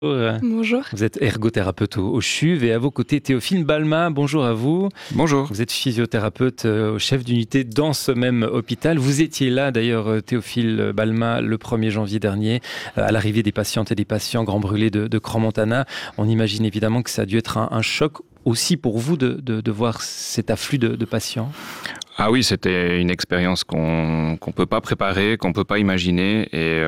Bonjour. Vous êtes ergothérapeute au CHUV et à vos côtés Théophile Balma, bonjour à vous. Bonjour. Vous êtes physiothérapeute au chef d'unité dans ce même hôpital. Vous étiez là d'ailleurs Théophile Balma le 1er janvier dernier à l'arrivée des patientes et des patients grands brûlés de Crans-Montana. On imagine évidemment que ça a dû être un choc aussi pour vous de voir cet afflux de patients. Ah oui, c'était une expérience qu'on peut pas préparer, qu'on peut pas imaginer et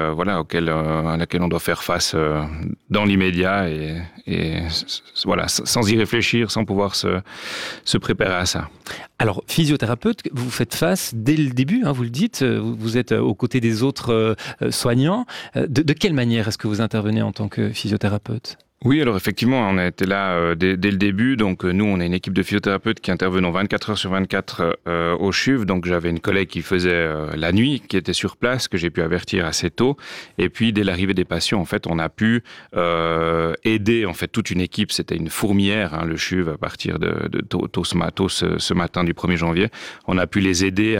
à laquelle on doit faire face dans l'immédiat et voilà, sans y réfléchir, sans pouvoir se préparer à ça. Alors, physiothérapeute, vous faites face dès le début, vous le dites, vous êtes aux côtés des autres soignants. De quelle manière est-ce que vous intervenez en tant que physiothérapeute ? Oui, alors effectivement, on a été là dès le début. Donc nous, on est une équipe de physiothérapeutes qui intervenons 24 heures sur 24 au CHUV. Donc j'avais une collègue qui faisait la nuit, qui était sur place, que j'ai pu avertir assez tôt. Et puis dès l'arrivée des patients, en fait, on a pu aider en fait toute une équipe. C'était une fourmilière, le CHUV, à partir de tôt ce matin du 1er janvier. On a pu les aider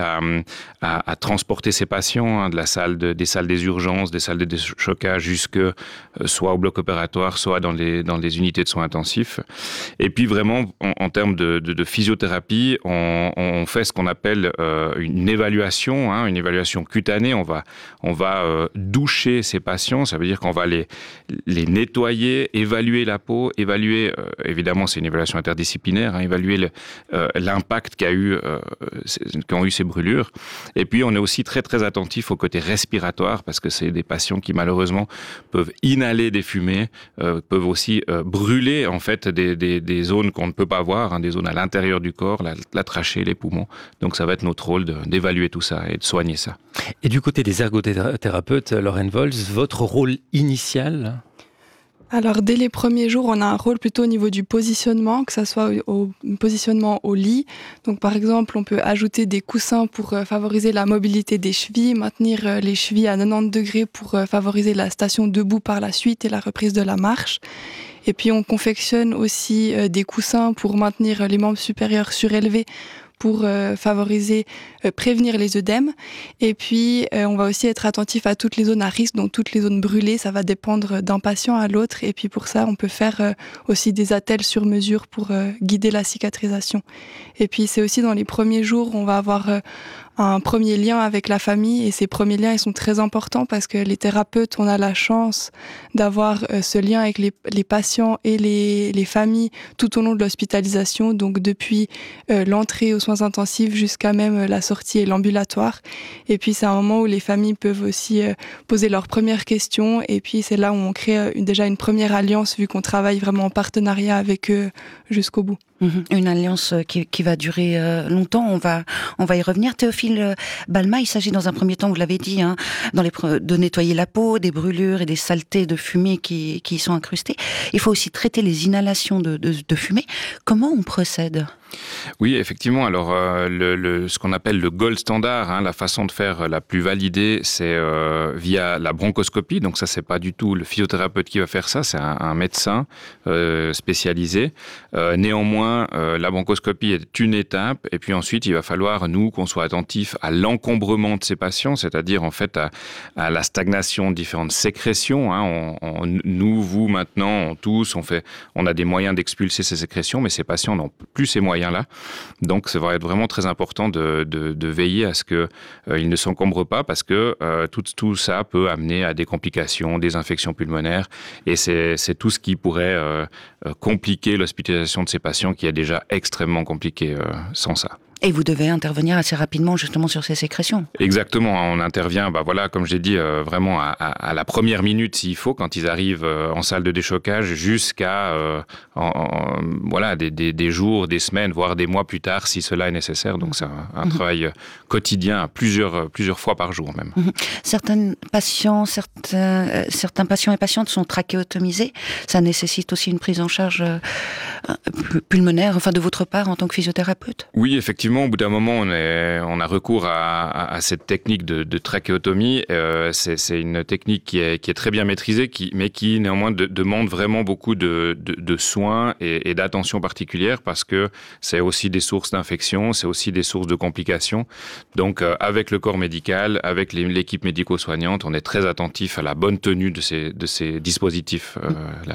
à transporter ces patients de des salles des urgences, des salles de déchocage, jusque soit au bloc opératoire, soit dans les unités de soins intensifs. Et puis vraiment, en termes de physiothérapie, on fait ce qu'on appelle une évaluation cutanée. On va doucher ces patients, ça veut dire qu'on va les nettoyer, évaluer la peau, évidemment c'est une évaluation interdisciplinaire, évaluer l'impact qu'ont eu ces brûlures. Et puis on est aussi très très attentif au côté respiratoire, parce que c'est des patients qui malheureusement peuvent inhaler des fumées, peuvent aussi brûler en fait des zones qu'on ne peut pas voir, des zones à l'intérieur du corps, la trachée, les poumons. Donc ça va être notre rôle d'évaluer tout ça et de soigner ça. Et du côté des ergothérapeutes, Lauren Volz, votre rôle initial ? Alors, dès les premiers jours, on a un rôle plutôt au niveau du positionnement, que ce soit au positionnement au lit. Donc, par exemple, on peut ajouter des coussins pour favoriser la mobilité des chevilles, maintenir les chevilles à 90 degrés pour favoriser la station debout par la suite et la reprise de la marche. Et puis, on confectionne aussi des coussins pour maintenir les membres supérieurs surélevés, pour prévenir les œdèmes. Et puis, on va aussi être attentif à toutes les zones à risque, donc toutes les zones brûlées. Ça va dépendre d'un patient à l'autre. Et puis, pour ça, on peut faire aussi des attelles sur mesure pour guider la cicatrisation. Et puis, c'est aussi dans les premiers jours, on va avoir un premier lien avec la famille. Et ces premiers liens, ils sont très importants parce que les thérapeutes, on a la chance d'avoir ce lien avec les patients et les familles tout au long de l'hospitalisation. Donc, depuis l'entrée aux soins intensifs jusqu'à même la sortie et l'ambulatoire. Et puis c'est un moment où les familles peuvent aussi poser leurs premières questions, et puis c'est là où on crée déjà une première alliance, vu qu'on travaille vraiment en partenariat avec eux jusqu'au bout. Une alliance qui va durer longtemps, on va y revenir. Théophile Balma, il s'agit dans un premier temps, vous l'avez dit, de nettoyer la peau, des brûlures et des saletés de fumée qui y sont incrustées. Il faut aussi traiter les inhalations de fumée. Comment on procède ? Oui, effectivement. Alors, ce qu'on appelle le gold standard, la façon de faire la plus validée, c'est via la bronchoscopie. Donc ça, c'est pas du tout le physiothérapeute qui va faire ça, c'est un médecin spécialisé. Néanmoins, la bronchoscopie est une étape, et puis ensuite, il va falloir, nous, qu'on soit attentifs à l'encombrement de ces patients, c'est-à-dire en fait à la stagnation de différentes sécrétions. Nous, vous, maintenant, tous, on a des moyens d'expulser ces sécrétions, mais ces patients n'ont plus ces moyens là. Donc, ça va être vraiment très important de veiller à ce qu'ils ne s'encombrent pas, parce que tout ça peut amener à des complications, des infections pulmonaires, et c'est tout ce qui pourrait compliquer l'hospitalisation de ces patients, qui est déjà extrêmement compliquée sans ça. Et vous devez intervenir assez rapidement justement sur ces sécrétions. Exactement, on intervient, comme j'ai dit, vraiment à la première minute s'il faut, quand ils arrivent en salle de déchocage, jusqu'à des jours, des semaines, voire des mois plus tard, si cela est nécessaire. Donc c'est un travail quotidien, plusieurs fois par jour même. Certains patients et patientes sont trachéotomisés. Ça nécessite aussi une prise en charge pulmonaire, de votre part en tant que physiothérapeute. Oui, effectivement. effectivement, au bout d'un moment, on a recours à cette technique de trachéotomie. C'est une technique qui est très bien maîtrisée, mais qui néanmoins demande vraiment beaucoup de soins et d'attention particulière, parce que c'est aussi des sources d'infection, c'est aussi des sources de complications. Donc, avec le corps médical, avec l'équipe médico-soignante, on est très attentif à la bonne tenue de ces dispositifs.